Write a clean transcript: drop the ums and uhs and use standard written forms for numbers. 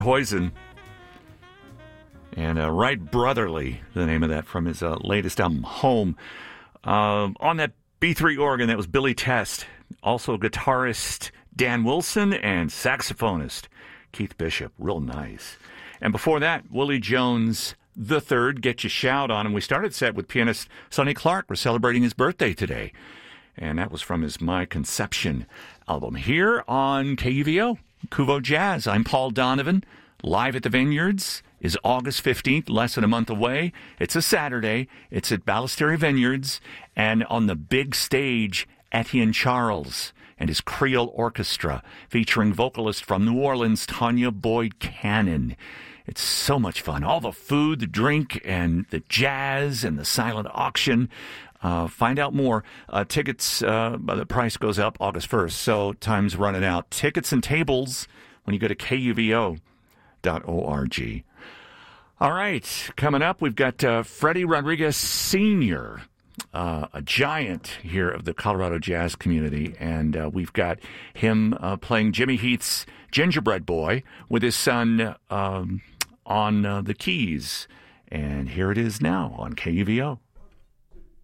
Poison. And Right Brotherly, the name of that from his latest album, Home. On that B3 organ, that was Billy Test. Also guitarist Dan Wilson and saxophonist Keith Bishop. Real nice. And before that, Willie Jones III, Get Your Shout On. And we started set with pianist Sonny Clark. We're celebrating his birthday today. And that was from his My Conception album. Here on KUVO, Kuvo Jazz. I'm Paul Donovan. Live at the Vineyards is August 15th, less than a month away. It's a Saturday. It's at Ballesteri Vineyards. And on the big stage, Etienne Charles and his Creole Orchestra, featuring vocalist from New Orleans, Tanya Boyd Cannon. It's so much fun. All the food, the drink, and the jazz, and the silent auction. Find out more. Tickets, the price goes up August 1st, so time's running out. Tickets and tables when you go to KUVO.org. All right, coming up, we've got Freddie Rodriguez Sr., a giant here of the Colorado jazz community, and we've got him playing Jimmy Heath's Gingerbread Boy with his son on the keys. And here it is now on KUVO.